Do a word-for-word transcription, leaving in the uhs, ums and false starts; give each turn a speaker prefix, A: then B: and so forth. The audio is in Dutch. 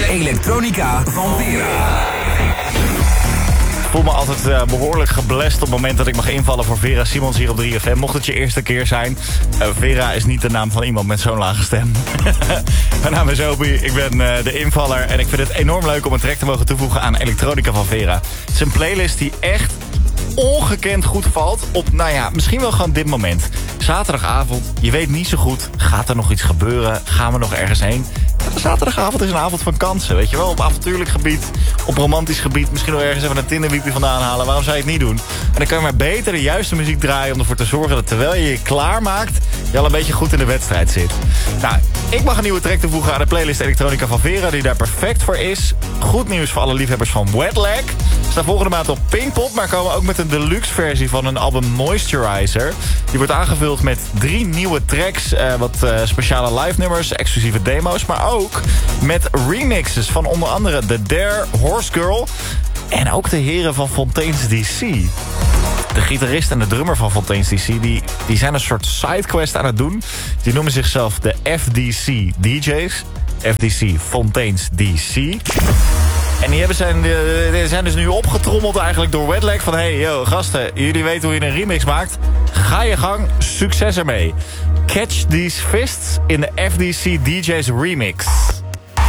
A: Elektronica van Vera.
B: Ik voel me altijd uh, behoorlijk geblest op het moment dat ik mag invallen voor Vera Simons hier op drie F M. Mocht het je eerste keer zijn, uh, Vera is niet de naam van iemand met zo'n lage stem. Mijn naam is Obi, ik ben uh, de invaller en ik vind het enorm leuk om een track te mogen toevoegen aan Elektronica van Vera. Het is een playlist die echt ongekend goed valt op, nou ja, misschien wel gewoon dit moment. Zaterdagavond, je weet niet zo goed, gaat er nog iets gebeuren? Gaan we nog ergens heen? Zaterdagavond is een avond van kansen, weet je wel. Op avontuurlijk gebied, op romantisch gebied. Misschien wel ergens even een Tinderwiepje vandaan halen. Waarom zou je het niet doen? En dan kan je maar beter de juiste muziek draaien om ervoor te zorgen dat terwijl je je klaarmaakt, je al een beetje goed in de wedstrijd zit. Nou, ik mag een nieuwe track toevoegen aan de playlist Elektronica van Vera, die daar perfect voor is. Goed nieuws voor alle liefhebbers van Wet Leg. Staan volgende maand op Pinkpop, maar komen ook met een deluxe versie van een album Moisturizer. Die wordt aangevuld met drie nieuwe tracks, uh, wat uh, speciale live nummers, exclusieve demo's, maar ook met remixes van onder andere The Dare, Horse Girl en ook de heren van Fontaine's D C. De gitarist en de drummer van Fontaine's D C, die, die zijn een soort sidequest aan het doen. Die noemen zichzelf de F D C D J's. F D C, Fontaine's D C. En die hebben zijn, die zijn dus nu opgetrommeld eigenlijk door Wet Leg van hey, yo, gasten, jullie weten hoe je een remix maakt. Ga je gang, succes ermee. Catch These Fists in de F D C D J's remix.